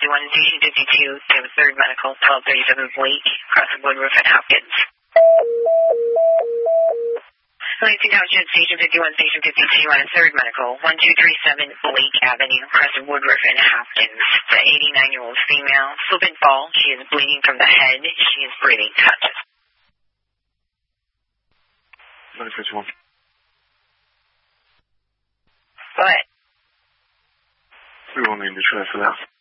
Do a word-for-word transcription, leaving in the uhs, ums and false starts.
fifty-one and Station fifty-two. They have a third medical, twelve thirty-seven Blake, crossing Woodruff and Hopkins. Lansing Township, Station fifty-one, Station fifty-two on a third medical, one two three seven Blake Avenue, crossing Woodruff and Hopkins. The eighty-nine-year-old female, slip and fall. She is bleeding from the head. She is breathing conscious. nine fifty-one. What? We won't need to transfer that.